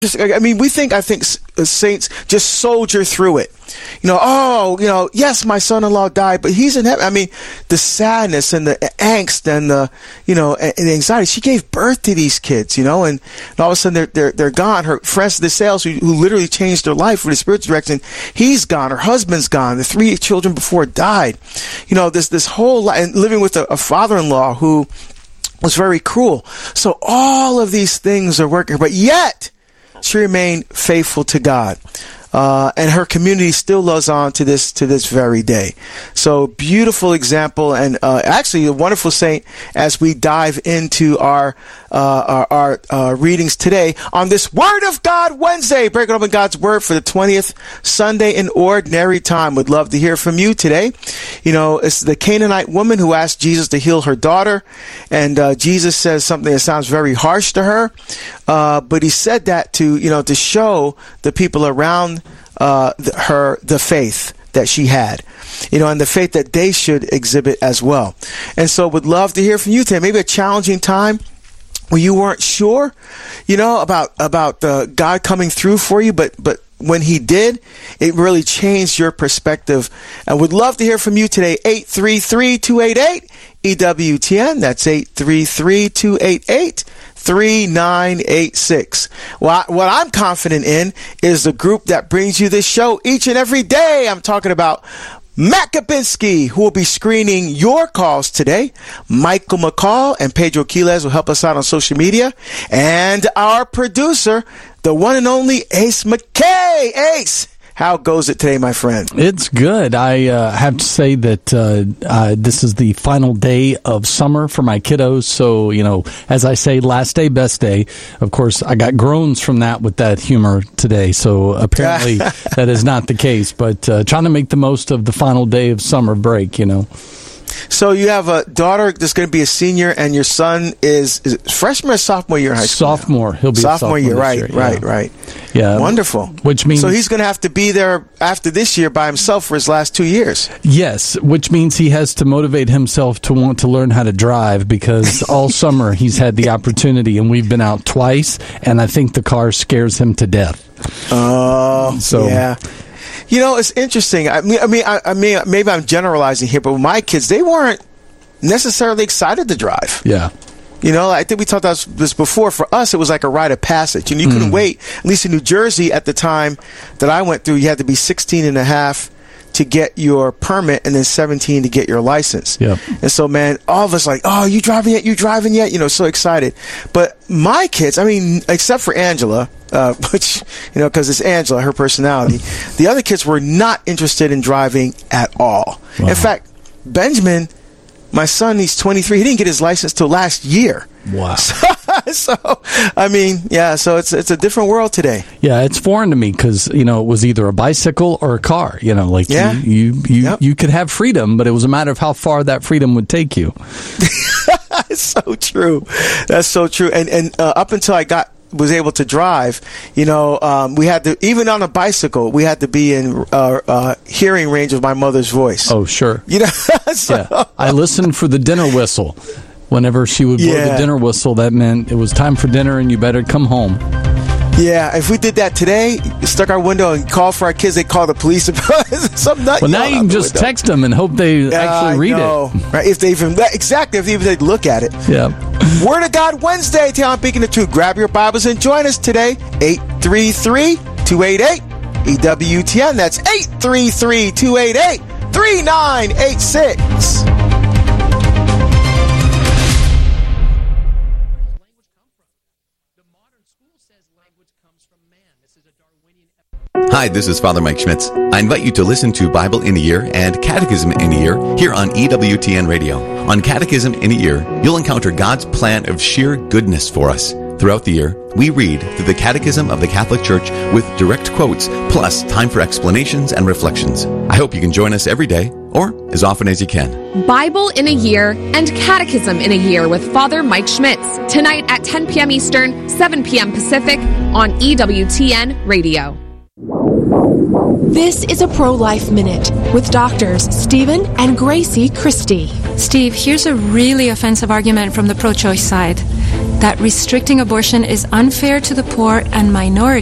we think, saints just soldier through it. Yes, my son-in-law died, but he's in heaven. The sadness and the angst and the anxiety. She gave birth to these kids, and all of a sudden they're gone. Her friends, the sales who literally changed her life with the spiritual direction, he's gone. Her husband's gone. The 3 children before died. This whole life, and living with a father-in-law who was very cruel. So all of these things are working, but yet she remained faithful to God. And her community still lives on to this very day. So beautiful example, and actually a wonderful saint as we dive into our readings today on this Word of God Wednesday, breaking open God's Word for the 20th Sunday in Ordinary Time. Would love to hear from you today. It's the Canaanite woman who asked Jesus to heal her daughter, and Jesus says something that sounds very harsh to her, but he said that to show the people around her the faith that she had, and the faith that they should exhibit as well. And so would love to hear from you today. Maybe a challenging time where you weren't sure, about God coming through for you, but when he did, it really changed your perspective. And would love to hear from you today. 833-288-EWTN. That's 833-288-3986. What I'm confident in is the group that brings you this show each and every day. I'm talking about Matt Kabinski, who will be screening your calls today. Michael McCall and Pedro Quiles will help us out on social media. And our producer, the one and only Ace McKay. Ace, how goes it today, my friend? It's good. I have to say that this is the final day of summer for my kiddos. So, as I say, last day, best day. Of course, I got groans from that with that humor today. So apparently that is not the case. But trying to make the most of the final day of summer break, So you have a daughter that's going to be a senior, and your son is freshman or sophomore year in high school? Sophomore. He'll be sophomore year. Right. Yeah. Wonderful. Which means, so he's going to have to be there after this year by himself for his last 2 years. Yes, which means he has to motivate himself to want to learn how to drive, because all summer he's had the opportunity, and we've been out twice, and I think the car scares him to death. Oh, yeah. It's interesting. Maybe I'm generalizing here, but with my kids, they weren't necessarily excited to drive. Yeah. I think we talked about this before. For us, it was like a rite of passage. And you couldn't wait. At least in New Jersey at the time that I went through, you had to be 16 and a half to get your permit, and then 17 to get your license. Yep. And so, man, all of us like, oh, you driving yet? You driving yet? So excited. But my kids, except for Angela, which, because it's Angela, her personality, the other kids were not interested in driving at all. Wow. In fact, Benjamin, my son, he's 23. He didn't get his license till last year. Wow. So it's a different world today. Yeah, it's foreign to me because, it was either a bicycle or a car. You could have freedom, but it was a matter of how far that freedom would take you. It's so true. That's so true. And up until I was able to drive, we had to, even on a bicycle, we had to be in hearing range of my mother's voice. Oh, sure. So. Yeah. I listened for the dinner whistle. Whenever she would blow the dinner whistle, that meant it was time for dinner and you better come home. Yeah, if we did that today, stuck our window and called for our kids, they call the police. Some nut. Well, now you can just text them and hope they actually read it. Right? If they even look at it. Yeah. Word of God Wednesday, Talent Speaking the Truth. Grab your Bibles and join us today. 833-288-EWTN. That's 833-288-3986. Hi, this is Father Mike Schmitz. I invite you to listen to Bible in a Year and Catechism in a Year here on EWTN Radio. On Catechism in a Year, you'll encounter God's plan of sheer goodness for us. Throughout the year, we read through the Catechism of the Catholic Church with direct quotes, plus time for explanations and reflections. I hope you can join us every day, or as often as you can. Bible in a Year and Catechism in a Year with Father Mike Schmitz. Tonight at 10 p.m. Eastern, 7 p.m. Pacific on EWTN Radio. This is a Pro-Life Minute with doctors Stephen and Gracie Christie. Steve, here's a really offensive argument from the pro-choice side, that restricting abortion is unfair to the poor and minorities